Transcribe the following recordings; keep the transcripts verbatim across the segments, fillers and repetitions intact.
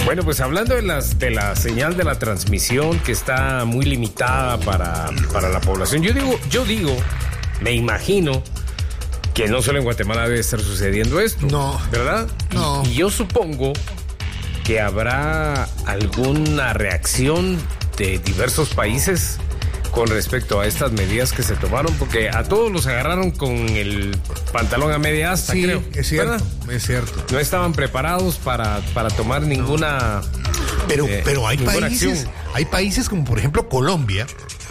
Bueno, pues hablando de las de la señal de la transmisión que está muy limitada para, para la población, yo digo, yo digo, me imagino que no solo en Guatemala debe estar sucediendo esto. No. ¿Verdad? No. Y, y yo supongo que habrá alguna reacción de diversos países con respecto a estas medidas que se tomaron, porque a todos los agarraron con el pantalón a media asta, sí, creo. es cierto, ¿verdad? es cierto. No estaban preparados para, para tomar ninguna... Pero, eh, pero hay países, acción. hay países como por ejemplo Colombia,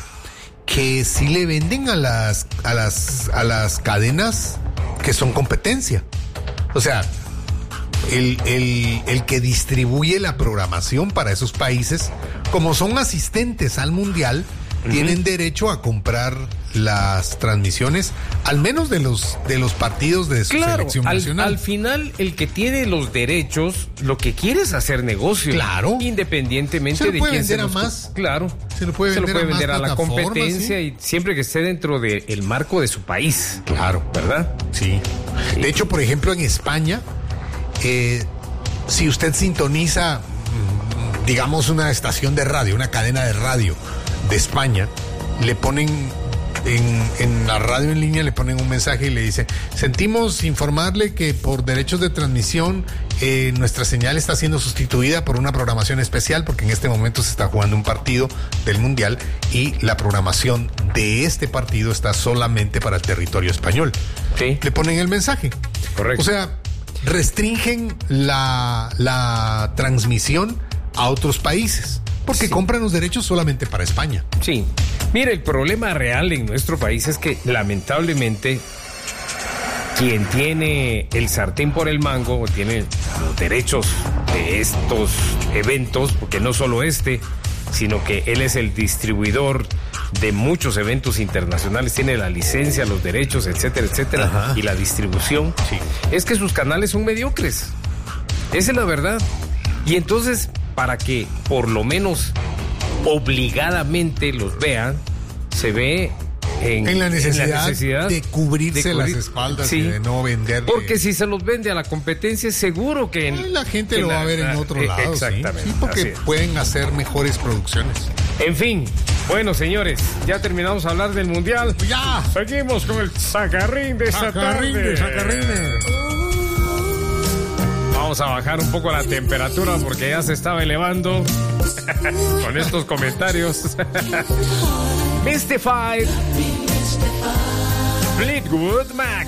que sí le venden a las, a las, a las cadenas que son competencia. O sea, el, el, el que distribuye la programación para esos países, como son asistentes al mundial, uh-huh, tienen derecho a comprar las transmisiones, al menos de los de los partidos de su claro, selección al, nacional. Al final, el que tiene los derechos, lo que quiere es hacer negocio. Claro. Independientemente se lo de puede quién vender se a los... más. Claro. Se lo puede se vender, lo puede a, vender más a la competencia, ¿sí? Y siempre que esté dentro del marco de su país. Claro. ¿Verdad? Sí. Sí. De hecho, por ejemplo, en España, eh, si usted sintoniza, digamos, una estación de radio, una cadena de radio de España, le ponen en, en la radio en línea, le ponen un mensaje y le dice: sentimos informarle que por derechos de transmisión eh, nuestra señal está siendo sustituida por una programación especial, porque en este momento se está jugando un partido del Mundial y la programación de este partido está solamente para el territorio español. Sí. Le ponen el mensaje. Correcto. O sea, restringen la, la transmisión a otros países, porque sí, compran los derechos solamente para España. Sí. Mira, el problema real en nuestro país es que lamentablemente quien tiene el sartén por el mango, tiene los derechos de estos eventos, porque no solo este, sino que él es el distribuidor de muchos eventos internacionales, tiene la licencia, los derechos, etcétera, etcétera, ajá, y la distribución, sí, es que sus canales son mediocres. Esa es la verdad. Y entonces, para que por lo menos obligadamente los vean, se ve en, en, la, necesidad en la necesidad de cubrirse de cubrir, las espaldas, sí, y de no vender. Porque si se los vende a la competencia, seguro que en, la gente que lo la, va a ver la, en otro lado. Exactamente. Sí, sí, porque pueden hacer mejores producciones. En fin, bueno, señores, ya terminamos de hablar del Mundial. Ya. Seguimos con el sacarrín de esta sacarrín tarde. De sacarrín de... Vamos a bajar un poco la temperatura porque ya se estaba elevando con estos comentarios. Mystified, Fleetwood Mac.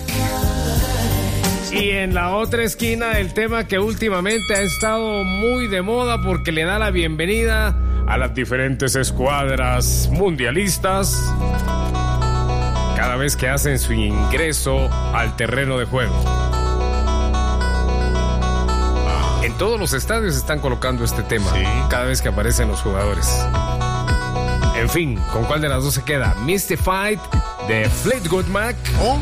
Y en la otra esquina, el tema que últimamente ha estado muy de moda porque le da la bienvenida a las diferentes escuadras mundialistas cada vez que hacen su ingreso al terreno de juego. En todos los estadios están colocando este tema, sí, cada vez que aparecen los jugadores. En fin, ¿con cuál de las dos se queda? Mystified de Fleetwood Mac o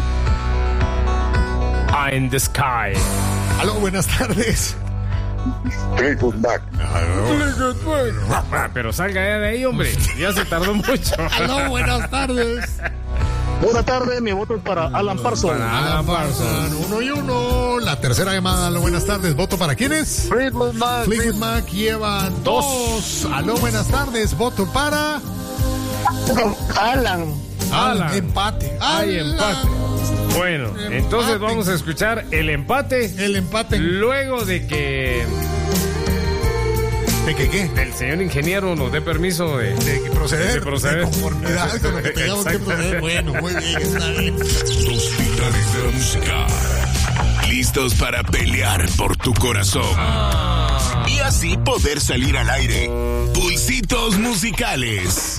Eye in the Sky. Aló, buenas tardes. Fleetwood Mac. Fleetwood Mac. Ah, pero salga ya de ahí, hombre. Ya se tardó mucho. Aló, buenas tardes. Buenas tardes, mi voto es para Alan Parsons. Para Alan Parsons, uno y uno. La tercera llamada, aló, buenas tardes. ¿Voto para quién es? Fleetwood Mac. Fleetwood Mac lleva dos. Aló, buenas tardes. ¿Voto para? Alan. Alan. Empate. Hay empate. Bueno, empate. Entonces vamos a escuchar el empate. El empate. Luego de que... ¿De qué qué? El señor ingeniero nos dé permiso de, de proceder. De proceder. De conformidad con lo que tengamos que proceder. Bueno, muy bien, está bien. Dos titanes de la música. Listos para pelear por tu corazón. Ah. Y así poder salir al aire. Pulsitos musicales.